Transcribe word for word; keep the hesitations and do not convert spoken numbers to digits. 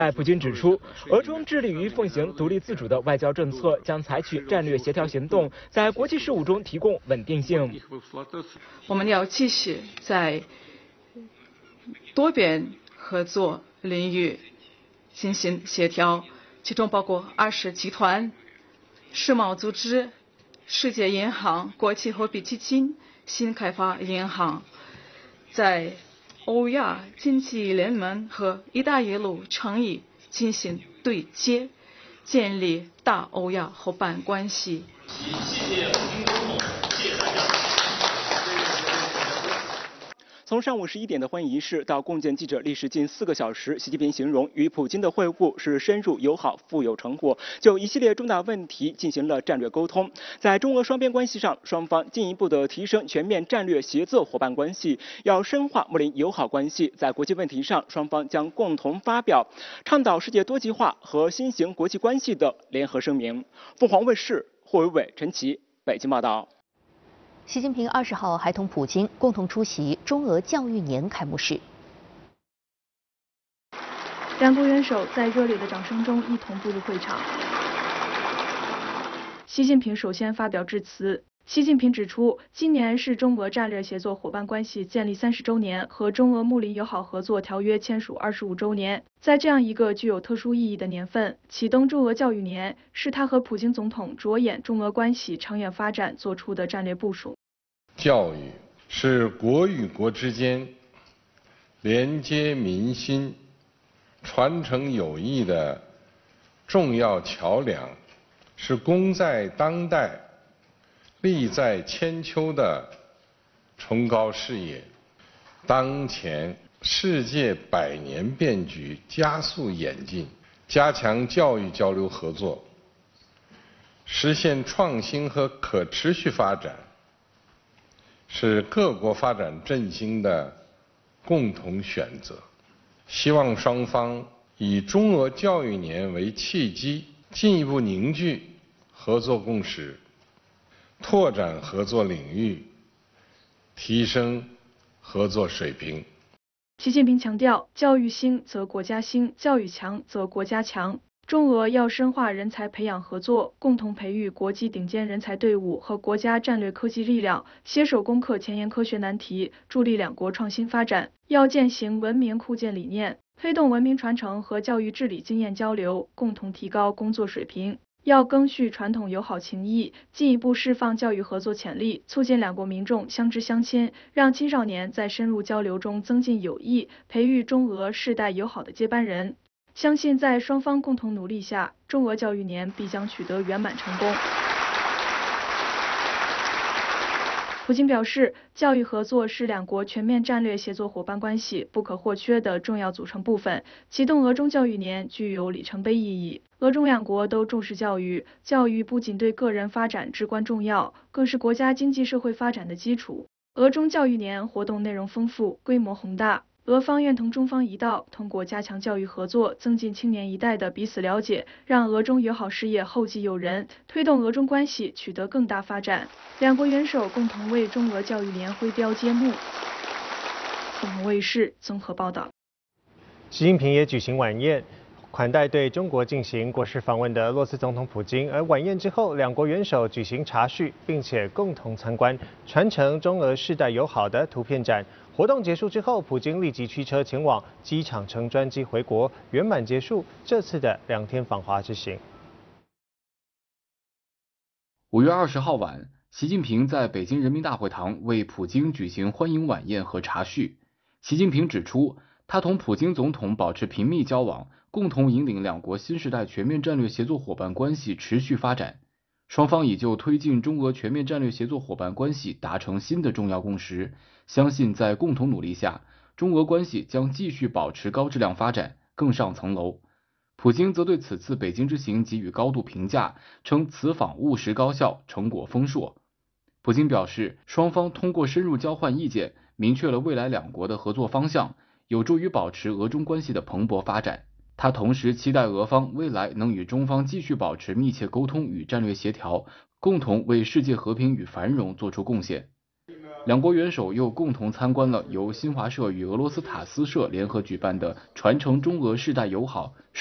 在普京指出，俄中致力于奉行独立自主的外交政策，将采取战略协调行动，在国际事务中提供稳定性。 我们要继续在多边合作领域进行协调，其中包括二十集团、世贸组织、世界银行、国际货币基金、新开发银行，在欧亚经济联盟和“一带一路”倡议进行对接，建立大欧亚伙伴关系。 谢谢普京总统，谢谢大家。 从上午十一点的欢迎仪式到共建记者历时近四个小时，习近平形容与普京的会晤是深入友好、富有成果，就一系列重大问题进行了战略沟通。在中俄双边关系上，双方进一步的提升全面战略协作伙伴关系，要深化睦邻友好关系。在国际问题上，双方将共同发表倡导世界多极化和新型国际关系的联合声明。凤凰卫视霍伟伟、陈琦北京报道。 习近平二十号还同普京共同出席中俄教育年开幕式。 两国元首在热烈的掌声中一同步入会场。习近平首先发表致辞。习近平指出，今年是中俄战略协作伙伴关系建立三十周年和中俄睦邻友好合作条约签署二十五周年。在这样一个具有特殊意义的年份，启动中俄教育年，是他和普京总统着眼中俄关系长远发展做出的战略部署。 教育是国与国之间连接民心、传承友谊的重要桥梁，是功在当代、利在千秋的崇高事业。当前世界百年变局加速演进，加强教育交流合作，实现创新和可持续发展，是各国发展振兴的共同选择。希望双方以中俄教育年为契机，进一步凝聚合作共识，拓展合作领域，提升合作水平。 习近平强调，教育兴则国家兴，教育强则国家强。中俄要深化人才培养合作，共同培育国际顶尖人才队伍和国家战略科技力量，携手攻克前沿科学难题，助力两国创新发展。要践行文明库建理念，推动文明传承和教育治理经验交流，共同提高工作水平。要赓续传统友好情谊，进一步释放教育合作潜力，促进两国民众相知相亲，让青少年在深入交流中增进友谊，培育中俄世代友好的接班人。相信在双方共同努力下，中俄教育年必将取得圆满成功。普京表示，教育合作是两国全面战略协作伙伴关系不可或缺的重要组成部分。启动俄中教育年具有里程碑意义。俄中两国都重视教育，教育不仅对个人发展至关重要，更是国家经济社会发展的基础。俄中教育年活动内容丰富，规模宏大。俄方愿同中方一道，通过加强教育合作，增进青年一代的彼此了解，让俄中友好事业后继有人，推动俄中关系取得更大发展。两国元首共同为中俄教育年挥标揭幕。凤凰卫视综合报道。 习近平也举行晚宴，款待对中国进行国事访问的俄罗斯总统普京。而晚宴之后，两国元首举行茶叙，并且共同参观传承中俄世代友好的图片展。活动结束之后，普京立即驱车前往机场乘专机回国，圆满结束这次的两天访华之行。 五月二十号晚，习近平在北京人民大会堂为普京举行欢迎晚宴和茶叙。习近平指出，他同普京总统保持频密交往，共同引领两国新时代全面战略协作伙伴关系持续发展。双方已就推进中俄全面战略协作伙伴关系达成新的重要共识，相信在共同努力下，中俄关系将继续保持高质量发展，更上层楼。普京则对此次北京之行给予高度评价，称此访务实高效，成果丰硕。普京表示，双方通过深入交换意见，明确了未来两国的合作方向，有助于保持俄中关系的蓬勃发展。他同时期待俄方未来能与中方继续保持密切沟通与战略协调，共同为世界和平与繁荣做出贡献。 两国元首又共同参观了由新华社与俄罗斯塔斯社联合举办的传承中俄世代友好